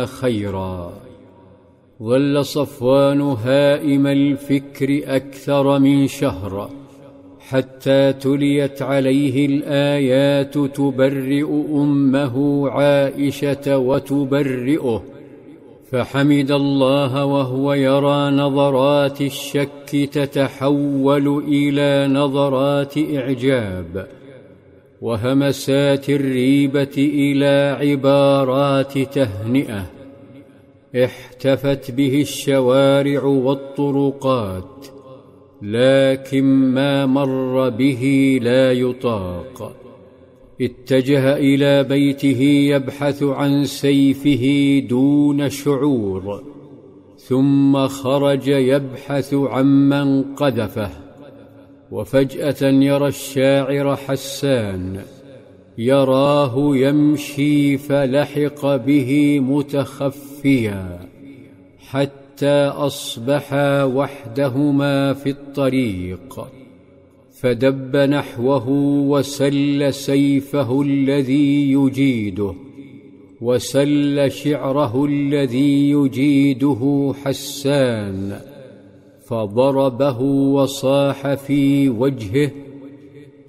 خيرا. ظل صفوان هائم الفكر أكثر من شهر، حتى تليت عليه الآيات تبرئ أمه عائشة وتبرئه، فحمد الله وهو يرى نظرات الشك تتحول إلى نظرات إعجاب، وهمسات الريبة إلى عبارات تهنئة. احتفت به الشوارع والطرقات، لكن ما مر به لا يطاق. اتجه إلى بيته يبحث عن سيفه دون شعور، ثم خرج يبحث عمن قذفه. وفجأة يرى الشاعر حسان، يراه يمشي فلحق به متخفيا، حتى أصبحا وحدهما في الطريق، فدب نحوه وسل سيفه الذي يجيده، وسل شعره الذي يجيده حسان، فضربه وصاح في وجهه: